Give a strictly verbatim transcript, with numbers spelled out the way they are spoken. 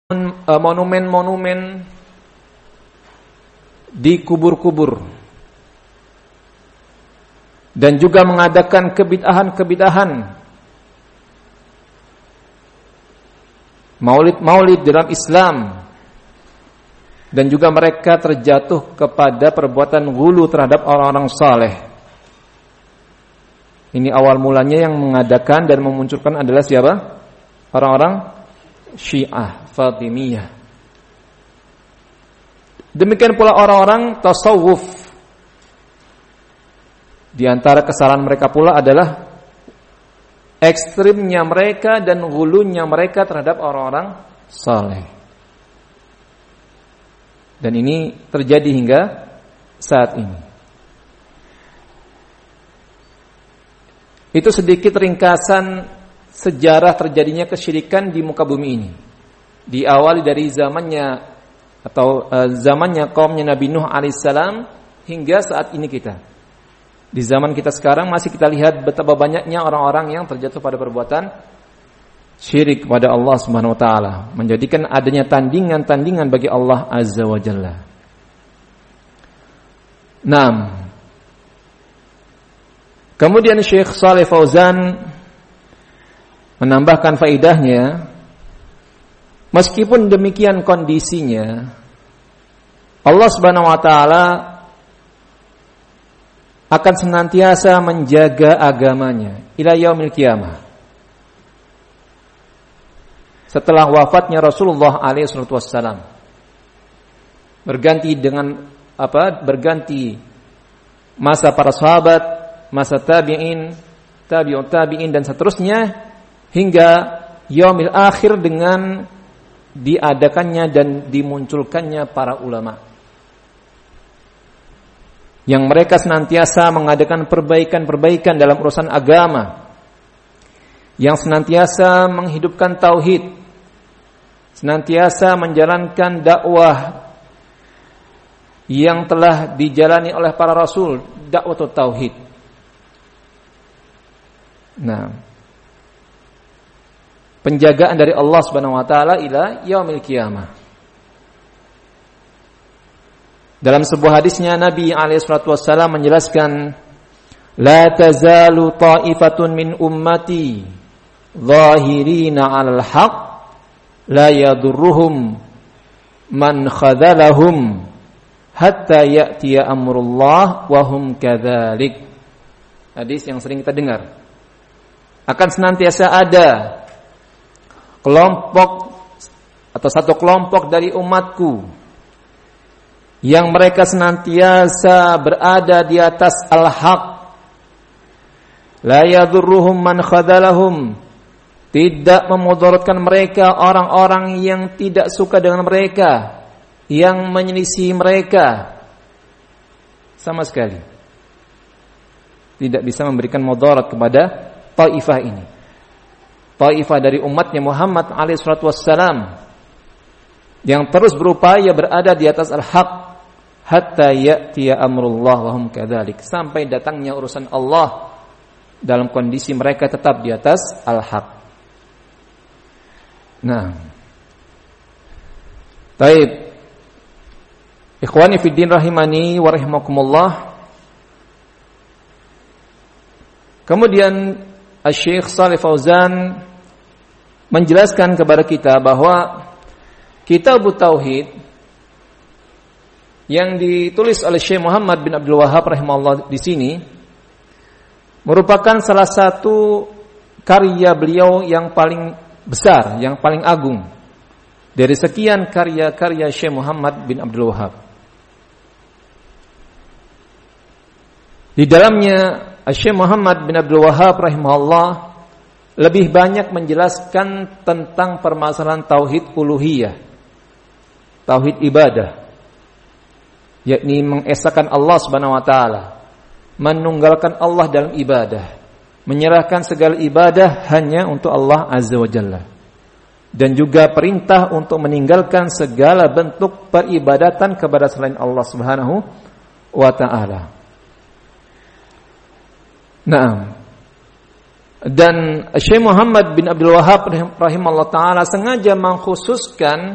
monumen-monumen di kubur-kubur dan juga mengadakan kebid'ahan-kebid'ahan, maulid-maulid dalam Islam, dan juga mereka terjatuh kepada perbuatan ghulu terhadap orang-orang saleh. Ini awal mulanya yang mengadakan dan memunculkan adalah siapa? Orang-orang Syiah Fatimiyah. Demikian pula orang-orang tasawuf. Di antara kesalahan mereka pula adalah ekstrimnya mereka dan ghulunya mereka terhadap orang-orang saleh. Dan ini terjadi hingga saat ini. Itu sedikit ringkasan sejarah terjadinya kesyirikan di muka bumi ini. Diawali dari zamannya atau uh, zamannya kaumnya Nabi Nuh alaihissalam hingga saat ini kita. Di zaman kita sekarang masih kita lihat betapa banyaknya orang-orang yang terjatuh pada perbuatan syirik kepada Allah Subhanahu wa taala, menjadikan adanya tandingan-tandingan bagi Allah Azza wa Jalla. Naam. Kemudian Syekh Shalih Fauzan menambahkan faidahnya, meskipun demikian kondisinya, Allah Subhanahu wa taala akan senantiasa menjaga agamanya ila yaumil qiyamah. Setelah wafatnya Rasulullah alaihi wasallam, berganti dengan apa? Berganti masa para sahabat, masa tabi'in, tabi'ut tabi'in dan seterusnya hingga yaumil akhir dengan diadakannya dan dimunculkannya para ulama yang mereka senantiasa mengadakan perbaikan-perbaikan dalam urusan agama, yang senantiasa menghidupkan tauhid, senantiasa menjalankan dakwah yang telah dijalani oleh para rasul, dakwah tauhid. Nah, penjagaan dari Allah Subhanahu wa taala ila yaumil qiyamah. Dalam sebuah hadisnya Nabi alaihi salatu wasallam menjelaskan, la tazalu ta'ifatun min ummati zahirina 'alal haqq la yadurruhum man khadhalahum hatta ya'tiya amrullah wa hum kadzalik. Hadis yang sering kita dengar. Akan senantiasa ada kelompok atau satu kelompok dari umatku yang mereka senantiasa berada di atas al-haq, la yadurruhum man khadalahum, tidak memudaratkan mereka orang-orang yang tidak suka dengan mereka, yang menyelisih mereka, sama sekali tidak bisa memberikan mudarat kepada taifah ini, taifah dari umatnya Muhammad alaihi salatu wassalam, yang terus berupaya berada di atas al-haq hatta ya'tiya amrullah wa hum kadzalik, sampai datangnya urusan Allah dalam kondisi mereka tetap di atas al-haq. Nah, baik, ikhwani fid din rahimani wa rahimakumullah. Kemudian Syekh Shalih Fauzan menjelaskan kepada kita bahwa Kitab Tauhid yang ditulis oleh Syekh Muhammad bin Abdul Wahhab rahimahullah di sini merupakan salah satu karya beliau yang paling besar, yang paling agung dari sekian karya-karya Syekh Muhammad bin Abdul Wahhab. Di dalamnya Syekh Muhammad bin Abdul Wahhab rahimahullah lebih banyak menjelaskan tentang permasalahan tauhid uluhiyah, tauhid ibadah, yakni mengesahkan Allah Subhanahu wa taala, menunggalkan Allah dalam ibadah, menyerahkan segala ibadah hanya untuk Allah Azza wa Jalla, dan juga perintah untuk meninggalkan segala bentuk peribadatan kepada selain Allah Subhanahu wa taala. Naam. Dan Syekh Muhammad bin Abdul Wahhab rahimahullah taala sengaja mengkhususkan